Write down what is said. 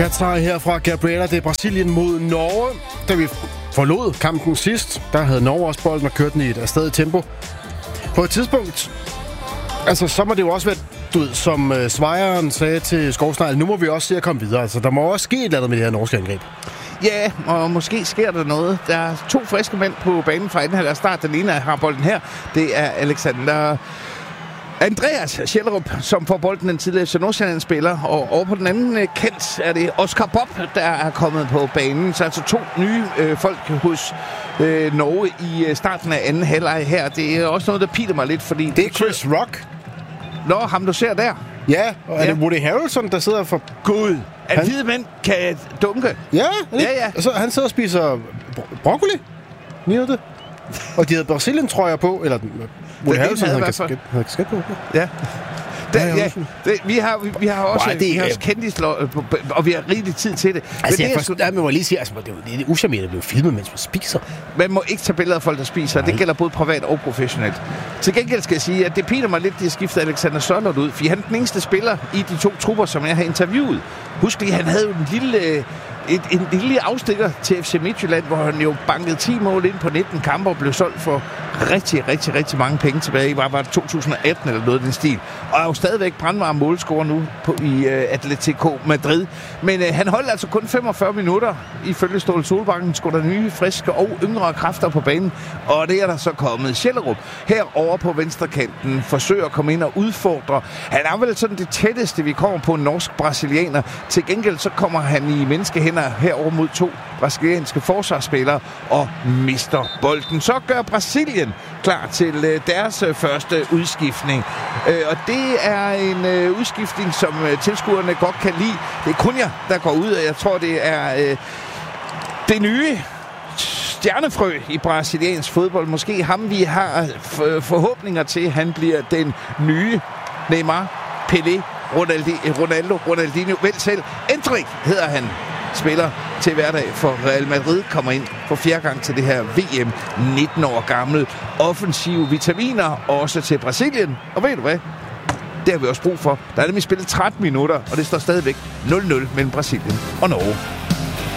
Katar her fra Gabriela. Det er Brasilien mod Norge. Da vi forlod kampen sidst, der havde Norge også bolden og kørte den i et afstadigt tempo. På et tidspunkt, altså så må det jo også være, du ved, som Svejeren sagde til Skovsnegl, nu må vi også se at komme videre. Altså der må også ske et eller andet med det her norske angreb. Ja, og måske sker der noget. Der er 2 friske mænd på banen fra anden halvleg start. Den ene har bolden her. Det er Andreas Schellerup, som får bolden, den tidligere FC Nordsjælland-spiller. Og over på den anden kant er det Oscar Bob, der er kommet på banen. Så altså 2 nye folk hos Norge i starten af anden halvleg her. Det er også noget, der piler mig lidt, fordi... Det er Chris Rock. Nå, ham du ser der. Ja, og er det Woody Harrelson, der sidder for... Gud, at hvide mænd kan dunke. Ja, ja. Altså, han sidder og spiser broccoli. Lige det. Og de havde Brasilien-trøjer på, eller Woody Harrelson havde kasket på. Ja. Vi har også kendislår, og vi har rigtig tid til det. Altså, man må lige sige, altså, det er uschammerende at blive filmet, mens man spiser. Man må ikke tage billeder af folk, der spiser. Nej. Det gælder både privat og professionelt. Til gengæld skal jeg sige, at det piner mig lidt, at de har skiftet Alexander Sørloth ud, fordi han er den eneste spiller i de 2 trupper, som jeg har interviewet. Husk lige, han havde jo en lille afstikker til FC Midtjylland, hvor han jo bankede 10 mål ind på 19 kampe og blev solgt for rigtig mange penge tilbage i, var det 2018 eller noget af den stil. Og er jo stadigvæk brandvarm målscorer nu i Atletico Madrid. Men han holdt altså kun 45 minutter ifølge Ståle Solbakken. Skulle der nye, friske og yngre kræfter på banen. Og det er der så kommet. Schellerup herovre på venstrekanten forsøger at komme ind og udfordre. Han er vel sådan det tætteste, vi kommer på en norsk-brasilianer. Til gengæld så kommer han i menneskehænder herover mod 2 brasilianske forsvarsspillere og mister bolden. Så gør Brasilien klar til deres første udskiftning. Og det er en udskiftning, som tilskuerne godt kan lide. Det er Cunha, der går ud, og jeg tror, det er det nye stjernefrø i brasiliansk fodbold. Måske ham, vi har forhåbninger til. Han bliver den nye Neymar, Pelé, Ronaldinho, vel selv. Endrik hedder han. Spiller til hverdag for Real Madrid, kommer ind for 4. gang til det her VM, 19 år gammel. Offensive vitaminer, også til Brasilien. Og ved du hvad? Det har vi også brug for. Der er nemlig spillet 13 minutter, og det står stadigvæk 0-0 mellem Brasilien og Norge.